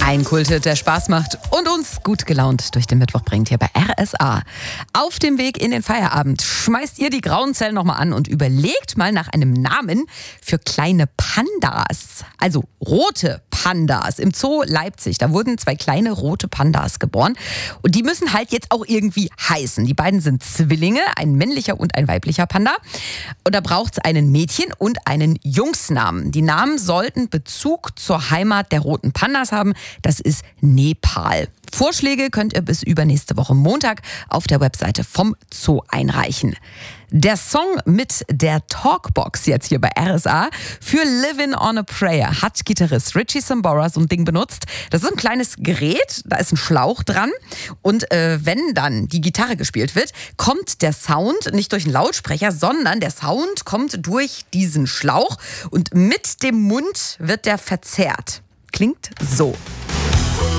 Ein Kulthit, der Spaß macht und uns gut gelaunt durch den Mittwoch bringt hier bei RSA. Auf dem Weg in den Feierabend schmeißt ihr die grauen Zellen nochmal an und überlegt mal nach einem Namen für kleine Pandas. Also rote Pandas im Zoo Leipzig. Da wurden 2 kleine rote Pandas geboren. Und die müssen halt jetzt auch irgendwie heißen. Die beiden sind Zwillinge, ein männlicher und ein weiblicher Panda. Und da braucht es einen Mädchen- und einen Jungsnamen. Die Namen sollten Bezug zur Heimat der roten Pandas haben. Das ist Nepal. Vorschläge könnt ihr bis übernächste Woche Montag auf der Webseite vom Zoo einreichen. Der Song mit der Talkbox jetzt hier bei RSA für Livin' on a Prayer hat Gitarrist Richie Sambora so ein Ding benutzt. Das ist ein kleines Gerät, da ist ein Schlauch dran und wenn dann die Gitarre gespielt wird, kommt der Sound nicht durch einen Lautsprecher, sondern der Sound kommt durch diesen Schlauch und mit dem Mund wird der verzerrt. Klingt so.